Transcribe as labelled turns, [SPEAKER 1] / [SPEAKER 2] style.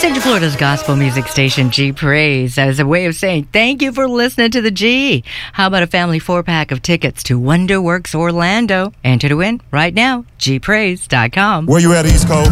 [SPEAKER 1] Central Florida's gospel music station, G Praise, as a way of saying thank you for listening to the G. How about a family 4-pack of tickets to Wonderworks Orlando? Enter to win right now, gpraise.com.
[SPEAKER 2] Where you at, East Coast?